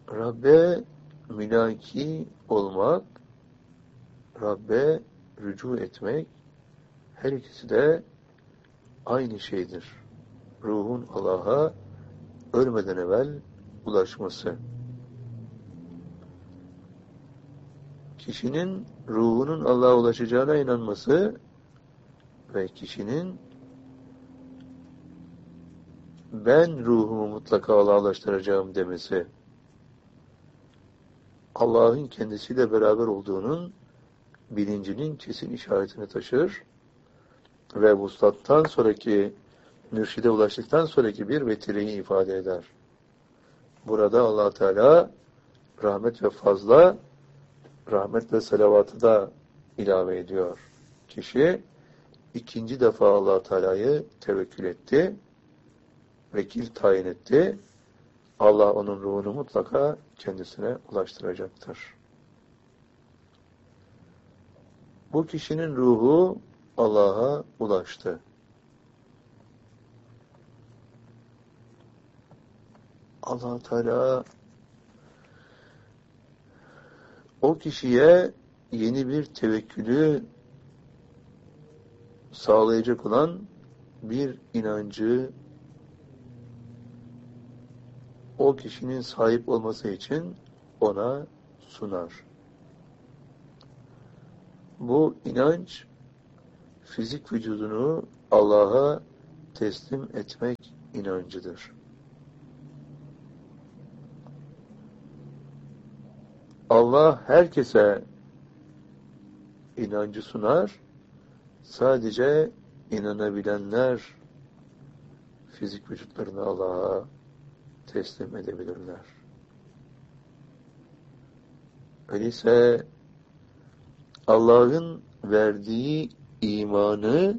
Rabbe mülaki olmak, Rabbe rücu etmek, her ikisi de aynı şeydir. Ruhun Allah'a ölmeden evvel ulaşması. Kişinin ruhunun Allah'a ulaşacağına inanması ve kişinin ben ruhumu mutlaka Allah'a ulaştıracağım demesi, Allah'ın kendisiyle beraber olduğunun bilincinin kesin işaretini taşır ve vuslattan sonraki, mürşide ulaştıktan sonraki bir vetireyi ifade eder. Burada Allah Teala rahmet ve fazla, rahmet ve salavatı da ilave ediyor. Kişi ikinci defa Allah Teala'yı tevekkül etti, vekil tayin etti. Allah onun ruhunu mutlaka kendisine ulaştıracaktır. Bu kişinin ruhu Allah'a ulaştı. Allah Teala o kişiye yeni bir tevekkülü sağlayacak olan bir inancı o kişinin sahip olması için ona sunar. Bu inanç fizik vücudunu Allah'a teslim etmek inancıdır. Allah herkese inancı sunar. Sadece inanabilenler fizik vücutlarını Allah'a teslim edebilirler. Öyleyse Allah'ın verdiği imanı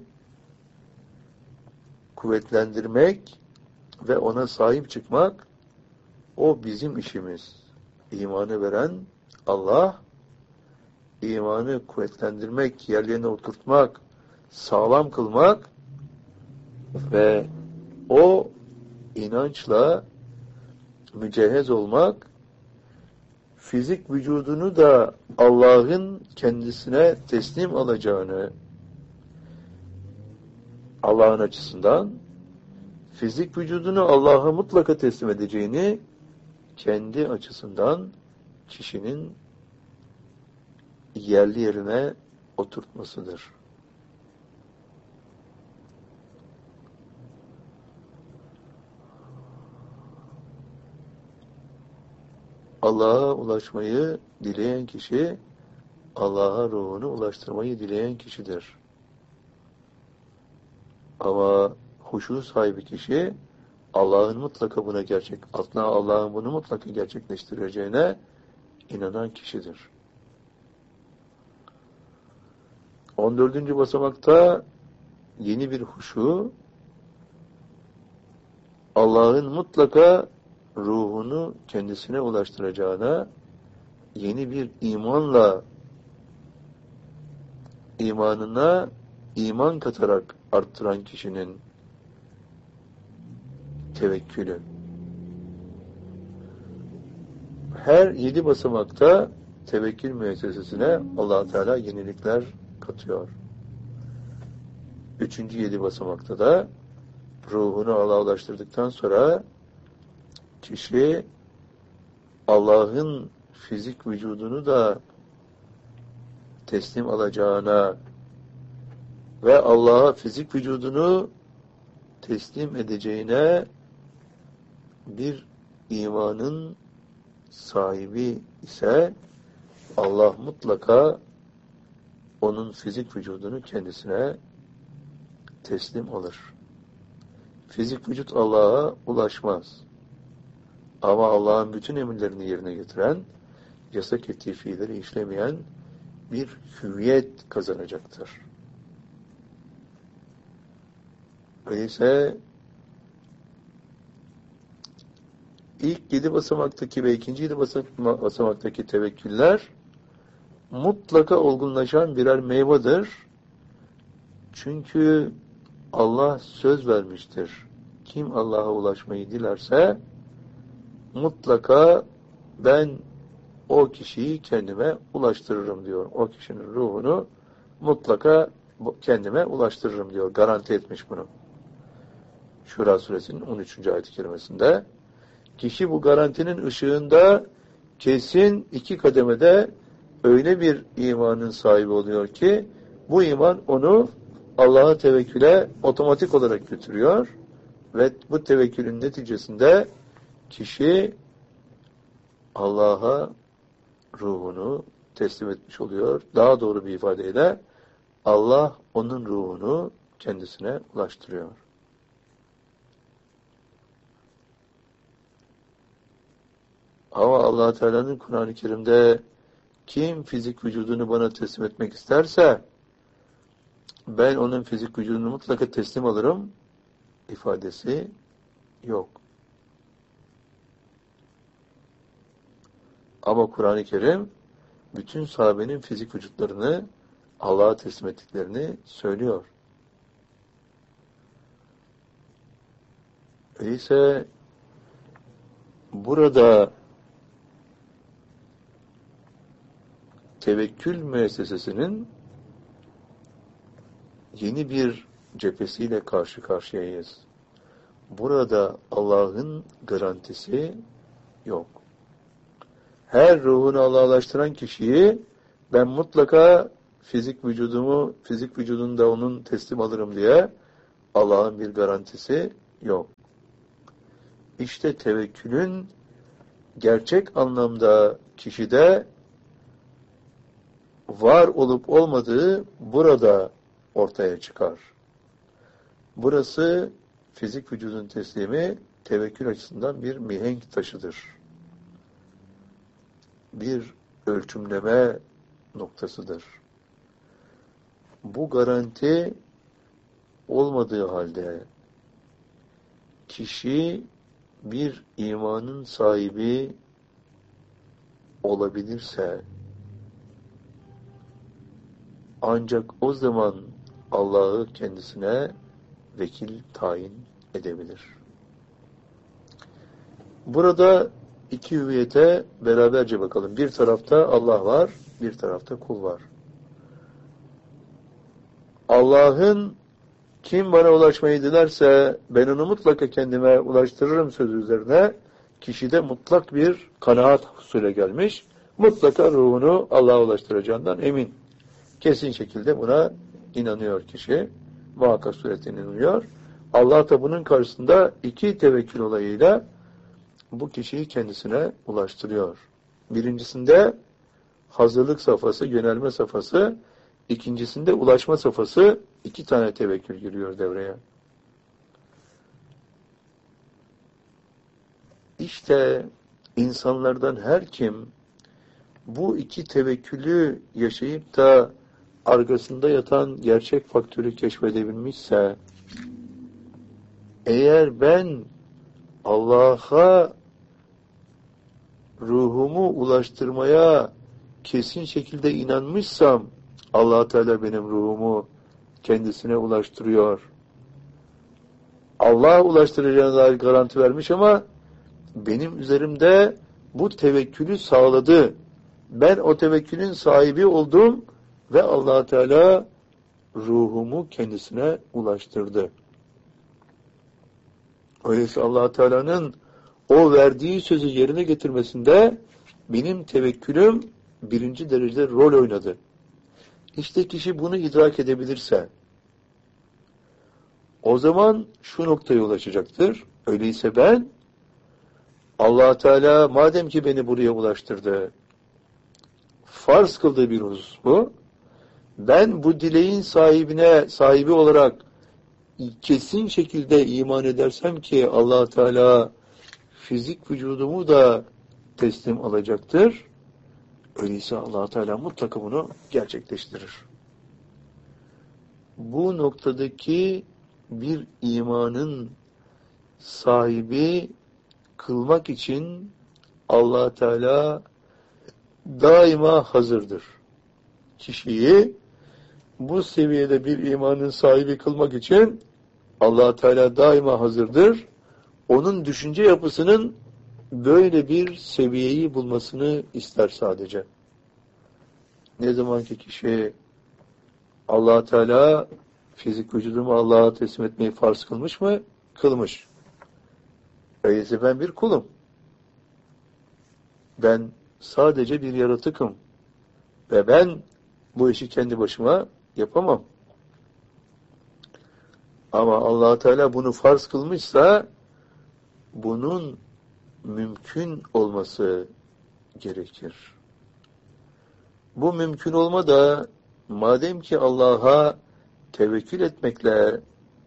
kuvvetlendirmek ve ona sahip çıkmak o bizim işimiz. İmanı veren Allah, imanı kuvvetlendirmek, yerlerine oturtmak, sağlam kılmak ve o inançla mücehhez olmak, fizik vücudunu da Allah'ın kendisine teslim alacağını, Allah'ın açısından, fizik vücudunu Allah'a mutlaka teslim edeceğini, kendi açısından kişinin yerli yerine oturtmasıdır. Allah'a ulaşmayı dileyen kişi, Allah'a ruhunu ulaştırmayı dileyen kişidir. Ama huşu sahibi kişi, Allah'ın mutlaka buna Allah'ın bunu mutlaka gerçekleştireceğine inanan kişidir. 14. basamakta yeni bir huşu, Allah'ın mutlaka ruhunu kendisine ulaştıracağına yeni bir imanla imanına iman katarak arttıran kişinin tevekkülü. Her 7 basamakta tevekkül müessesesine Allah Teala yenilikler katıyor. 3. 7 basamakta da ruhunu Allah'a ulaştırdıktan sonra kişi Allah'ın fizik vücudunu da teslim alacağına ve Allah'a fizik vücudunu teslim edeceğine bir imanın sahibi ise Allah mutlaka onun fizik vücudunu kendisine teslim alır. Fizik vücut Allah'a ulaşmaz. Ama Allah'ın bütün emirlerini yerine getiren, yasak ettiği fiilleri işlemeyen bir hüviyet kazanacaktır. Öyleyse ilk 7 basamaktaki ve ikinci 7 basamaktaki tevekküller mutlaka olgunlaşan birer meyvedir. Çünkü Allah söz vermiştir. Kim Allah'a ulaşmayı dilerse mutlaka ben o kişiyi kendime ulaştırırım diyor. O kişinin ruhunu mutlaka kendime ulaştırırım diyor. Garanti etmiş bunu. Şura suresinin 13. ayet-i kerimesinde. Kişi bu garantinin ışığında kesin 2 kademede öyle bir imanın sahibi oluyor ki bu iman onu Allah'a tevekküle otomatik olarak götürüyor ve bu tevekkülün neticesinde kişi Allah'a ruhunu teslim etmiş oluyor. Daha doğru bir ifadeyle Allah onun ruhunu kendisine ulaştırıyor. Ama Allah Teala'nın Kur'an-ı Kerim'de kim fizik vücudunu bana teslim etmek isterse ben onun fizik vücudunu mutlaka teslim alırım ifadesi yok. Ama Kur'an-ı Kerim bütün sahabenin fizik vücutlarını Allah'a teslim ettiklerini söylüyor. Öyleyse burada tevekkül müessesesinin yeni bir cephesiyle karşı karşıyayız. Burada Allah'ın garantisi yok. Her ruhunu Allah'laştıran kişiyi ben mutlaka fizik vücudunu da onun teslim alırım diye Allah'ın bir garantisi yok. İşte tevekkülün gerçek anlamda kişide var olup olmadığı burada ortaya çıkar. Burası fizik vücudun teslimi tevekkül açısından bir mihenk taşıdır. Bir ölçümleme noktasıdır. Bu garanti olmadığı halde kişi bir imanın sahibi olabilirse ancak o zaman Allah'ı kendisine vekil tayin edebilir. Burada iki hüviyete beraberce bakalım. Bir tarafta Allah var, bir tarafta kul var. Allah'ın kim bana ulaşmayı dilerse ben onu mutlaka kendime ulaştırırım sözü üzerine kişide mutlak bir kanaat husule gelmiş. Mutlaka ruhunu Allah'a ulaştıracağından emin. Kesin şekilde buna inanıyor kişi. Muhakkak suretine inanıyor. Allah da bunun karşısında iki tevekkül olayıyla bu kişiyi kendisine ulaştırıyor. Birincisinde hazırlık safhası, yönelme safhası, ikincisinde ulaşma safhası, 2 tane tevekkül giriyor devreye. İşte insanlardan her kim bu 2 tevekkülü yaşayıp da arkasında yatan gerçek faktörü keşfedebilmişse, eğer ben Allah'a ruhumu ulaştırmaya kesin şekilde inanmışsam, Allah Teala benim ruhumu kendisine ulaştırıyor. Allah ulaştıracağına dair garanti vermiş ama benim üzerimde bu tevekkülü sağladı. Ben o tevekkülün sahibi oldum ve Allah Teala ruhumu kendisine ulaştırdı. Öyleyse Allah Teala'nın o verdiği sözü yerine getirmesinde benim tevekkülüm birinci derecede rol oynadı. İşte kişi bunu idrak edebilirse o zaman şu noktaya ulaşacaktır. Öyleyse ben Allah Teala madem ki beni buraya ulaştırdı, farz kıldığı bir husus bu. Ben bu dileğin sahibi olarak kesin şekilde iman edersem ki Allah Teala fizik vücudumu da teslim alacaktır. Öyleyse Allah Teala mutlaka bunu gerçekleştirir. Bu noktadaki bir imanın sahibi kılmak için Allah Teala daima hazırdır. Kişiyi bu seviyede bir imanın sahibi kılmak için Allah Teala daima hazırdır. Onun düşünce yapısının böyle bir seviyeyi bulmasını ister sadece. Ne zaman ki kişi Allah Teala fizik vücudumu Allah'a teslim etmeyi farz kılmış mı? Kılmış. Öyleyse ben bir kulum. Ben sadece bir yaratıkım. Ve ben bu işi kendi başıma yapamam. Ama Allah Teala bunu farz kılmışsa bunun mümkün olması gerekir. Bu mümkün olma da madem ki Allah'a tevekkül etmekle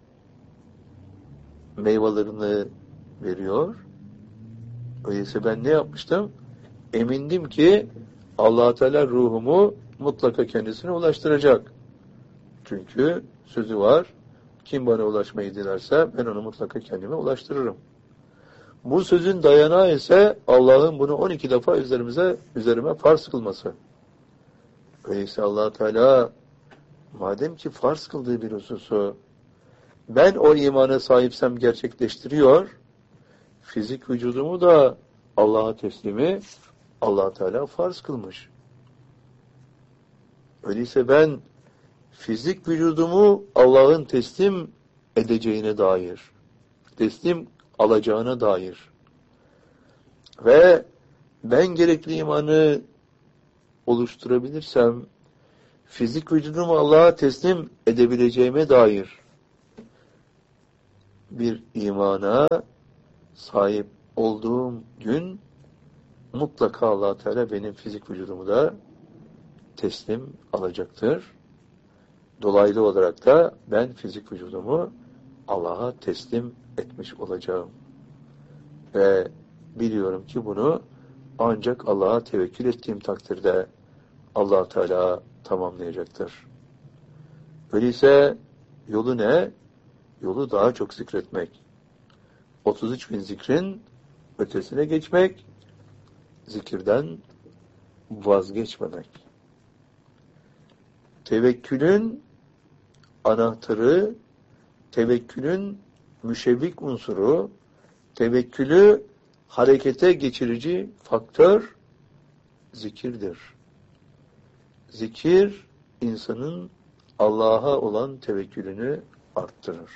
meyvelerini veriyor, öyleyse ben ne yapmıştım? Emindim ki Allah Teala ruhumu mutlaka kendisine ulaştıracak. Çünkü sözü var, kim bana ulaşmayı dilerse ben onu mutlaka kendime ulaştırırım. Bu sözün dayanağı ise Allah'ın bunu 12 defa üzerime farz kılması. Öyleyse Allah Teala madem ki farz kıldığı bir hususu ben o imana sahipsem gerçekleştiriyor, fizik vücudumu da Allah'a teslimi Allah Teala farz kılmış. Öyleyse ben fizik vücudumu Allah'ın teslim edeceğine dair, teslim alacağına dair ve ben gerekli imanı oluşturabilirsem fizik vücudumu Allah'a teslim edebileceğime dair bir imana sahip olduğum gün mutlaka Allah Teala benim fizik vücudumu da teslim alacaktır. Dolaylı olarak da ben fizik vücudumu Allah'a teslim etmiş olacağım. Ve biliyorum ki bunu ancak Allah'a tevekkül ettiğim takdirde Allah Teala tamamlayacaktır. Öyleyse yolu ne? Yolu daha çok zikretmek. 33 bin zikrin ötesine geçmek, zikirden vazgeçmemek. Tevekkülün anahtarı, tevekkülün müşevvik unsuru, tevekkülü harekete geçirici faktör zikirdir. Zikir, insanın Allah'a olan tevekkülünü arttırır.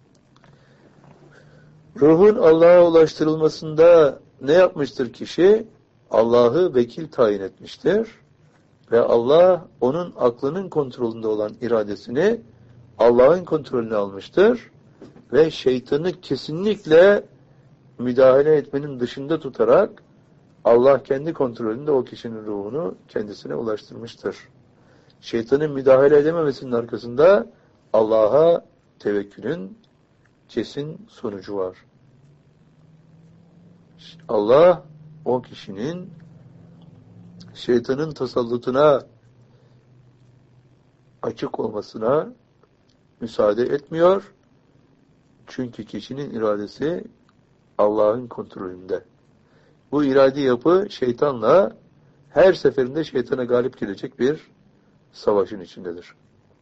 Ruhun Allah'a ulaştırılmasında ne yapmıştır kişi? Allah'ı vekil tayin etmiştir. Ve Allah onun aklının kontrolünde olan iradesini Allah'ın kontrolüne almıştır. Ve şeytanı kesinlikle müdahale etmenin dışında tutarak Allah kendi kontrolünde o kişinin ruhunu kendisine ulaştırmıştır. Şeytanın müdahale edememesinin arkasında Allah'a tevekkülün kesin sonucu var. Allah o kişinin şeytanın tasallutuna açık olmasına müsaade etmiyor. Çünkü kişinin iradesi Allah'ın kontrolünde. Bu iradi yapı şeytanla her seferinde şeytana galip gelecek bir savaşın içindedir.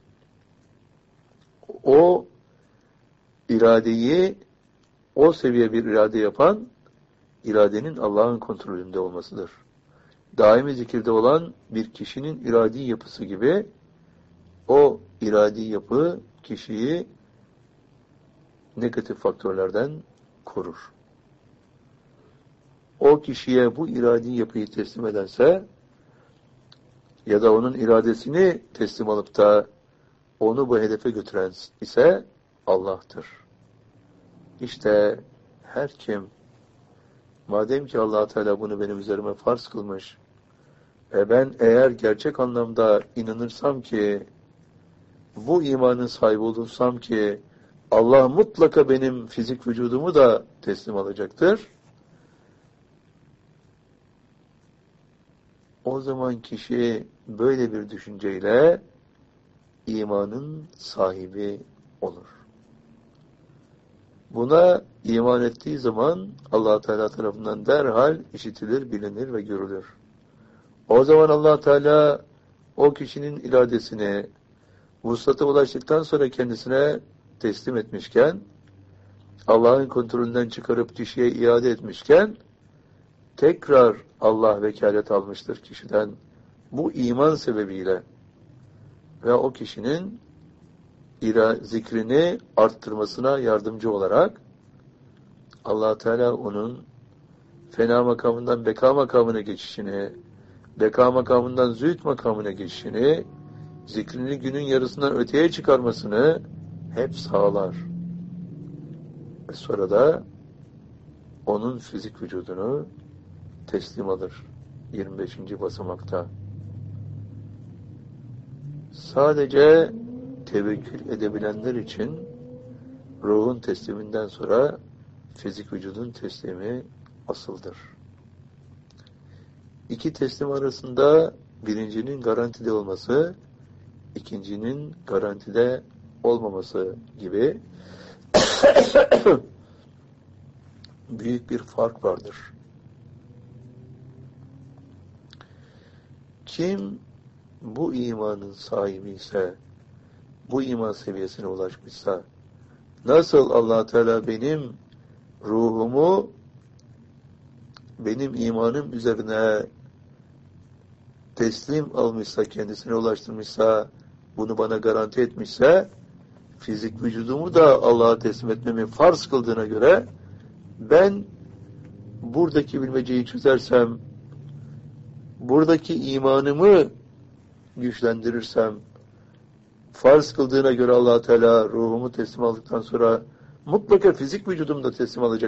O iradeyi o seviye bir irade yapan iradenin Allah'ın kontrolünde olmasıdır. Daimi zikirde olan bir kişinin iradi yapısı gibi o iradi yapı kişiyi negatif faktörlerden korur. O kişiye bu iradi yapıyı teslim edense ya da onun iradesini teslim alıp da onu bu hedefe götüren ise Allah'tır. İşte her kim madem ki Allah Teala bunu benim üzerime farz kılmış ve ben eğer gerçek anlamda inanırsam ki bu imanın sahibi olursam ki Allah mutlaka benim fizik vücudumu da teslim alacaktır. O zaman kişi böyle bir düşünceyle imanın sahibi olur. Buna iman ettiği zaman Allah Teala tarafından derhal işitilir, bilinir ve görülür. O zaman Allah Teala o kişinin iradesini vuslata ulaştıktan sonra kendisine teslim etmişken, Allah'ın kontrolünden çıkarıp kişiye iade etmişken, tekrar Allah vekalet almıştır kişiden bu iman sebebiyle ve o kişinin zikrini arttırmasına yardımcı olarak Allah Teala onun fena makamından beka makamına geçişini, beka makamından zühd makamına geçişini, zikrini günün yarısından öteye çıkarmasını hep sağlar. Ve sonra da onun fizik vücudunu teslim alır. 25. basamakta. Sadece tevekkül edebilenler için ruhun tesliminden sonra fizik vücudun teslimi asıldır. İki teslim arasında birincinin garantide olması, ikincinin garantide olmaması gibi büyük bir fark vardır. Kim bu imanın sahibi ise, bu iman seviyesine ulaşmışsa, nasıl Allah Teala benim ruhumu benim imanım üzerine teslim almışsa, kendisine ulaştırmışsa, bunu bana garanti etmişse, fizik vücudumu da Allah'a teslim etmemi farz kıldığına göre, ben buradaki bilmeceyi çözersem, buradaki imanımı güçlendirirsem, farz kıldığına göre Allah Teala ruhumu teslim aldıktan sonra mutlaka fizik vücudumu da teslim alacak.